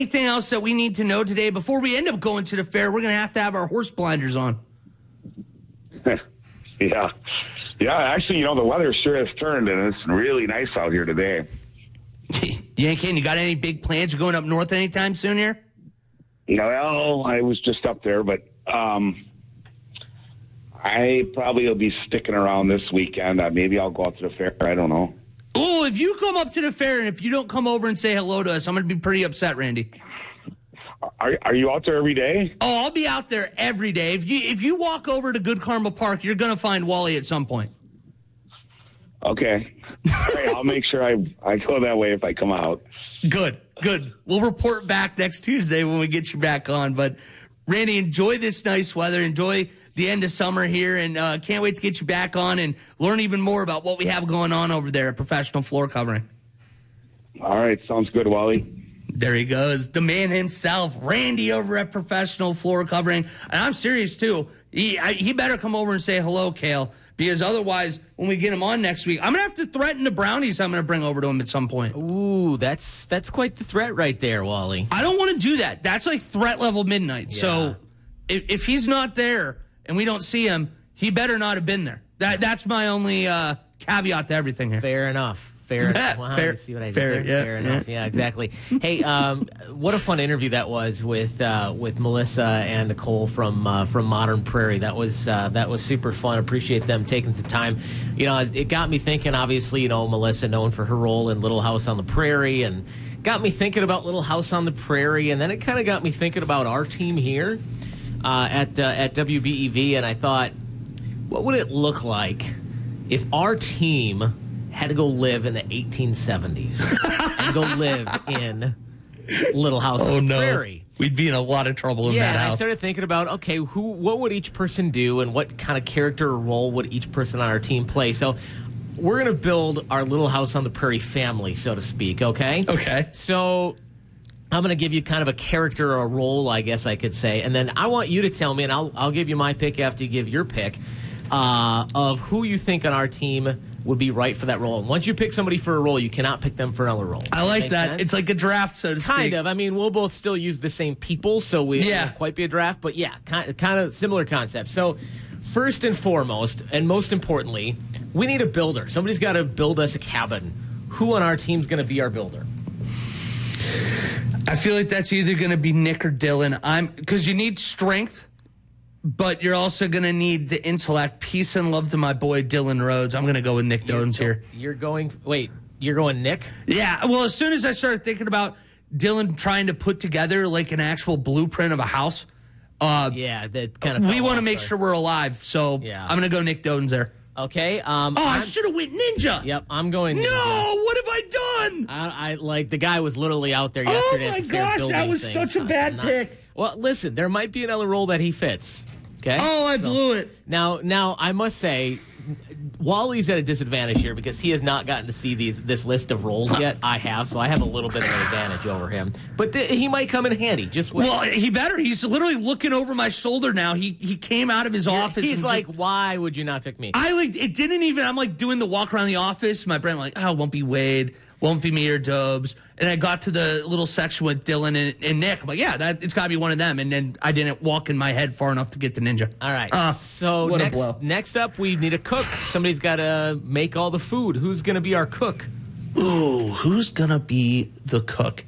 Anything else that we need to know today before we end up going to the fair? We're going to have our horse blinders on. Yeah. Actually, the weather sure has turned, and it's really nice out here today. Yankin, you got any big plans? You going up north anytime soon here? Well, I was just up there, but I probably will be sticking around this weekend. Maybe I'll go out to the fair. I don't know. Oh, if you come up to the fair and if you don't come over and say hello to us, I'm going to be pretty upset, Randy. Are you out there every day? Oh, I'll be out there every day. If you walk over to Good Karma Park, you're going to find Wally at some point. Okay. All right, I'll make sure I go that way if I come out. Good. We'll report back next Tuesday when we get you back on. But, Randy, enjoy this nice weather. Enjoy the end of summer here, and can't wait to get you back on and learn even more about what we have going on over there at Professional Floor Covering. All right, sounds good, Wally. There he goes, the man himself, Randy over at Professional Floor Covering. And I'm serious, too. He better come over and say hello, Kale, because otherwise, when we get him on next week, I'm going to have to threaten the brownies I'm going to bring over to him at some point. Ooh, that's quite the threat right there, Wally. I don't want to do that. That's like threat level midnight. Yeah. So if he's not there and we don't see him, he better not have been there. That's my only caveat to everything here. Fair enough. Fair enough. Wow, fair, see what I did fair, there? Fair enough. Yeah, exactly. Hey, what a fun interview that was with Melissa and Nicole from Modern Prairie. That was super fun. Appreciate them taking some time. It got me thinking. Obviously, Melissa known for her role in Little House on the Prairie, and got me thinking about Little House on the Prairie, and then it kind of got me thinking about our team here at WBEV, and I thought, what would it look like if our team had to go live in the 1870s and go live in Little House on the Prairie? We'd be in a lot of trouble in that house. I started thinking about, okay, what would each person do and what kind of character or role would each person on our team play? So we're going to build our Little House on the Prairie family, so to speak, okay? Okay. So I'm going to give you kind of a character or a role, I guess I could say, and then I want you to tell me, and I'll give you my pick after you give your pick, of who you think on our team would be right for that role. And once you pick somebody for a role, you cannot pick them for another role. I like that. Sense? It's like a draft, so to speak. Kind of. I mean, we'll both still use the same people, so we won't quite be a draft, but yeah, kind of similar concept. So first and foremost, and most importantly, we need a builder. Somebody's got to build us a cabin. Who on our team is going to be our builder? I feel like that's either going to be Nick or Dylan. Because you need strength, but you're also going to need the intellect. Peace and love to my boy Dylan Rhodes. I'm going to go with Nick Dones here. You're going Nick? Yeah. Well, as soon as I started thinking about Dylan trying to put together like an actual blueprint of a house, that kind of. We want to make sure we're alive. So I'm going to go Nick Dones there. Okay. I should have went Ninja. Yep, I'm going Ninja. No, what have I done? I like the guy was literally out there yesterday. Oh my gosh, that was such a bad pick. Well, listen, there might be another role that he fits. Okay. Oh, I blew it. Now I must say, Wally's at a disadvantage here because he has not gotten to see this list of roles yet. I have, so I have a little bit of an advantage over him. But he might come in handy. Just wait. Well, he better. He's literally looking over my shoulder now. He came out of his office. He's like, why would you not pick me? It didn't even. I'm like doing the walk around the office. My brain like, it won't be Wade, won't be me or Dobes. And I got to the little section with Dylan and Nick. I'm like, it's got to be one of them. And then I didn't walk in my head far enough to get the Ninja. All right. So next up, we need a cook. Somebody's got to make all the food. Who's going to be our cook? Ooh, who's going to be the cook?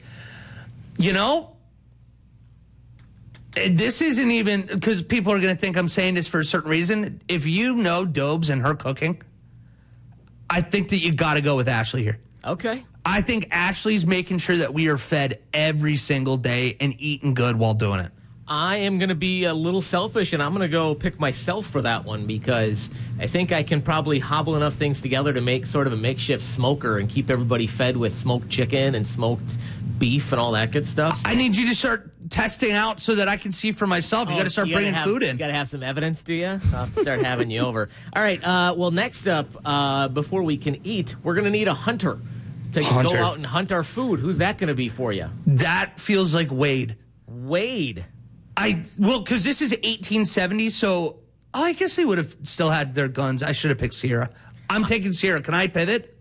This isn't even, because people are going to think I'm saying this for a certain reason. If you know Dobes and her cooking, I think that you got to go with Ashley here. Okay. I think Ashley's making sure that we are fed every single day and eating good while doing it. I am going to be a little selfish, and I'm going to go pick myself for that one because I think I can probably hobble enough things together to make sort of a makeshift smoker and keep everybody fed with smoked chicken and smoked beef and all that good stuff. I need you to start testing out so that I can see for myself. You got to start bringing food in. You got to have some evidence, do you? I'll have to start having you over. All right. Well, next up, before we can eat, we're going to need a hunter to go out and hunt our food. Who's that going to be for you? That feels like Wade. Wade? Because this is 1870, so I guess they would have still had their guns. I should have picked Sierra. I'm taking Sierra. Can I pivot?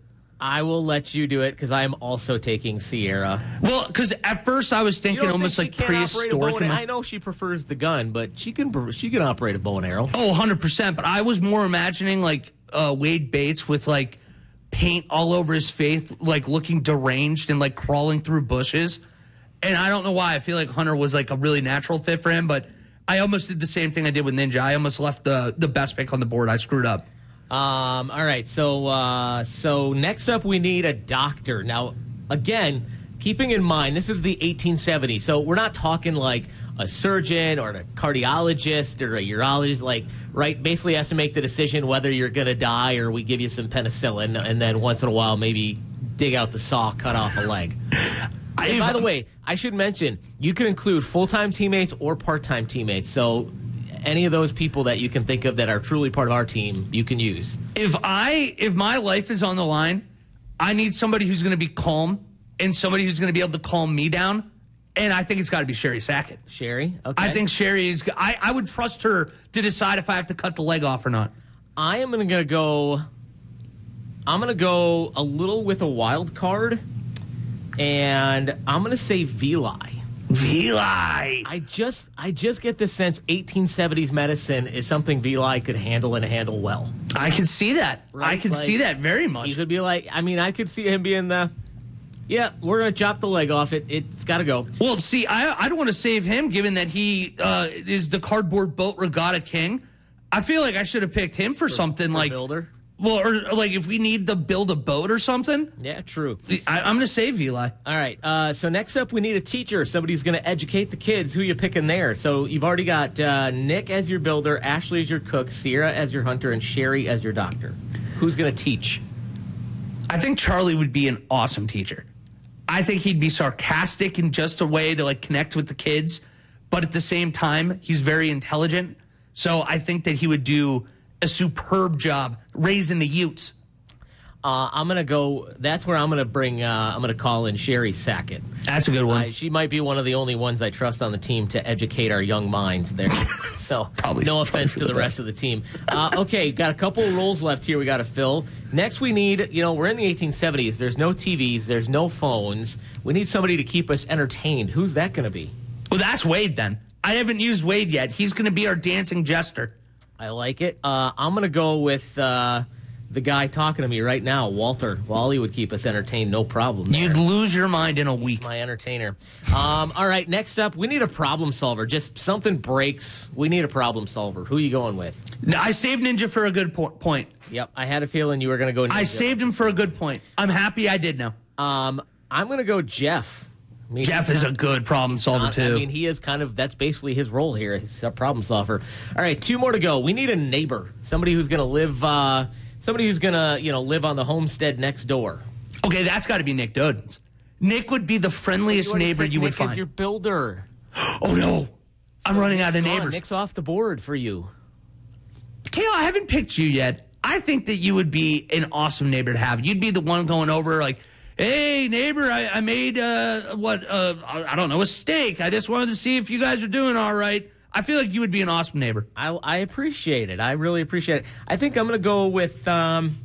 I will let you do it because I am also taking Sierra. Well, because at first I was thinking almost like prehistoric. I know she prefers the gun, but she can operate a bow and arrow. Oh, 100%. But I was more imagining like Wade Bates with like paint all over his face, like looking deranged and like crawling through bushes. And I don't know why. I feel like Hunter was like a really natural fit for him, but I almost did the same thing I did with Ninja. I almost left the best pick on the board. I screwed up. All right, so next up we need a doctor. Now, again, keeping in mind this is the 1870s, so we're not talking like a surgeon or a cardiologist or a urologist, like, right? Basically has to make the decision whether you're going to die or we give you some penicillin, and then once in a while maybe dig out the saw, cut off a leg. And by the way, I should mention, you can include full-time teammates or part-time teammates, so any of those people that you can think of that are truly part of our team, you can use. If my life is on the line, I need somebody who's going to be calm and somebody who's going to be able to calm me down. And I think it's got to be Sherry Sackett. Sherry? Okay. I think Sherry is. I would trust her to decide if I have to cut the leg off or not. I'm going to go a little with a wild card, and I'm going to say Vili. Vili. I just get the sense 1870s medicine is something Vili could handle and handle well. I can see that. Right? I can see that very much. He could be like, I could see him being yeah, we're going to chop the leg off. It's got to go. Well, see, I don't want to save him given that he is the cardboard boat regatta king. I feel like I should have picked him for something like builder. Well, or like if we need to build a boat or something. Yeah, true. I'm going to say Vili. All right. So next up, we need a teacher. Somebody who's going to educate the kids. Who are you picking there? So you've already got Nick as your builder, Ashley as your cook, Sierra as your hunter, and Sherry as your doctor. Who's going to teach? I think Charlie would be an awesome teacher. I think he'd be sarcastic in just a way to like connect with the kids, but at the same time, he's very intelligent. So I think that he would do a superb job raising the Utes. I'm going to go. That's where I'm going to bring. I'm going to call in Sherry Sackett. That's a good one. She might be one of the only ones I trust on the team to educate our young minds there. So no offense to the rest of the team. Okay, got a couple of roles left here we got to fill. Next we need, we're in the 1870s. There's no TVs. There's no phones. We need somebody to keep us entertained. Who's that going to be? Well, that's Wade then. I haven't used Wade yet. He's going to be our dancing jester. I like it. I'm going to go with the guy talking to me right now, Walter. Wally would keep us entertained, no problem there. You'd lose your mind in a week. My entertainer. All right, next up, we need a problem solver. Just something breaks. We need a problem solver. Who are you going with? I saved Ninja for a good point. Yep, I had a feeling you were going to go Ninja. I saved him for a good point. I'm happy I did now. I'm going to go Jeff. Jeff is a good problem solver, too. He is that's basically his role here. He's a problem solver. All right, 2 more to go. We need a neighbor, somebody who's going to live, live on the homestead next door. Okay, that's got to be Nick Dodens. Nick would be the friendliest neighbor you would find. Nick is your builder. Oh, no. I'm running out of neighbors. Nick's off the board for you. Kale, I haven't picked you yet. I think that you would be an awesome neighbor to have. You'd be the one going over like, hey, neighbor, I made, I don't know, a steak. I just wanted to see if you guys are doing all right. I feel like you would be an awesome neighbor. I appreciate it. I really appreciate it. I think I'm going to go with, I'm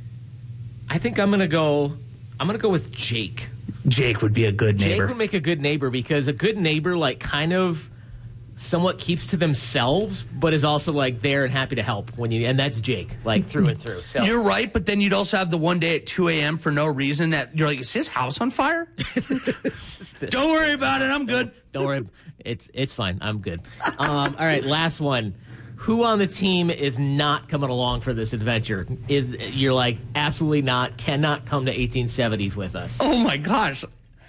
going to go with Jake. Jake would be a good neighbor. Jake would make a good neighbor because a good neighbor, like, kind of somewhat keeps to themselves, but is also like there and happy to help and that's Jake, like through and through. So you're right, but then you'd also have the one day at 2 a.m. for no reason that you're like, is his house on fire? Don't worry about it. I'm good. Don't worry. It's fine. I'm good. All right, last one. Who on the team is not coming along for this adventure? You're like, absolutely not, cannot come to 1870s with us. Oh my gosh.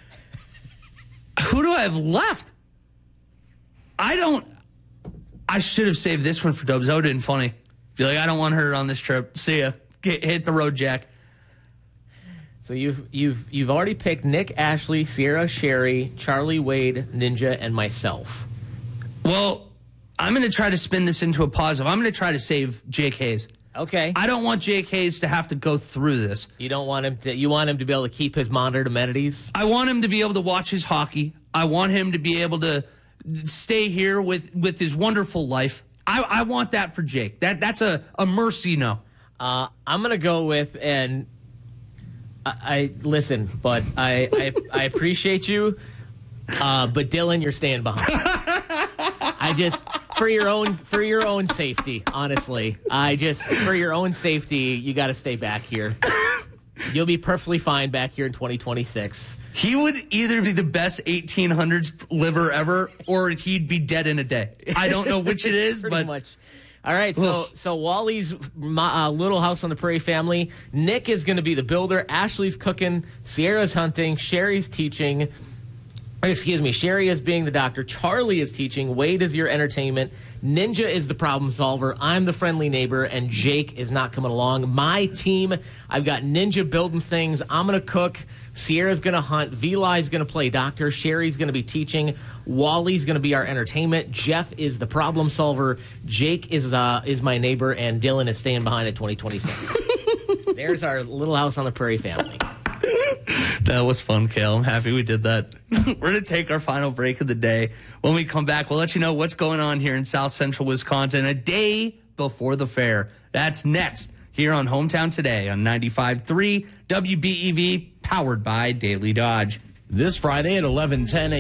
Who do I have left? I should have saved this one for Dubs. That would have been funny. Be like, I don't want her on this trip. See ya. Hit the road, Jack. So you've already picked Nick, Ashley, Sierra, Sherry, Charlie, Wade, Ninja, and myself. Well, I'm going to try to spin this into a positive. I'm going to try to save Jake Hayes. Okay. I don't want Jake Hayes to have to go through this. You don't want him to. You want him to be able to keep his monitored amenities. I want him to be able to watch his hockey. I want him to be able to stay here with his wonderful life. I want that for Jake. That's a mercy no. I'm going to go with, and I listen, but I appreciate you, but Dylan, you're staying behind. I just for your own safety, honestly. For your own safety, you got to stay back here. You'll be perfectly fine back here in 2026. He would either be the best 1800s liver ever, or he'd be dead in a day. I don't know which it is, Pretty but much. All right, so Wally's Little House on the Prairie family. Nick is going to be the builder. Ashley's cooking. Sierra's hunting. Sherry's teaching. Sherry is being the doctor. Charlie is teaching. Wade is your entertainment. Ninja is the problem solver. I'm the friendly neighbor, and Jake is not coming along. My team, I've got Ninja building things. I'm going to cook. Sierra's going to hunt. Vi's going to play doctor. Sherry's going to be teaching. Wally's going to be our entertainment. Jeff is the problem solver. Jake is my neighbor, and Dylan is staying behind at 2026. There's our Little House on the Prairie family. That was fun, Kale. I'm happy we did that. We're going to take our final break of the day. When we come back, we'll let you know what's going on here in South Central Wisconsin a day before the fair. That's next here on Hometown Today on 95.3 WBEV, powered by Daily Dodge. This Friday at 11:10 a.m.